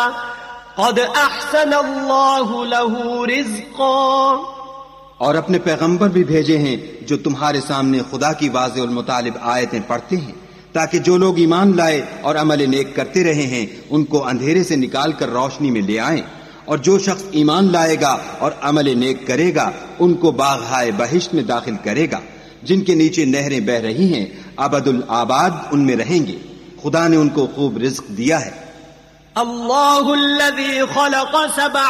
क़द अहसनल्लाहु लहू रिज़्क़ा। और अपने पैगंबर भी भेजे हैं जो तुम्हारे सामने खुदा की वाज़ेह उल मुतालिब आयतें पढ़ते हैं, ताकि जो लोग ईमान लाए और अमल नेक करते रहे हैं उनको अंधेरे से निकाल कर रोशनी में ले आएं, और जो शख्स ईमान लाएगा और अमल नेक करेगा उनको बाग़-ए बहिश्त में दाखिल करेगा, जिनके नीचे नहरें बह रही हैं, अबदुल आबाद उनमें रहेंगे। खुदा ने उनको खूब रिज़्क़ दिया है। अल्लाहुल्लज़ी ख़लक़ सबअ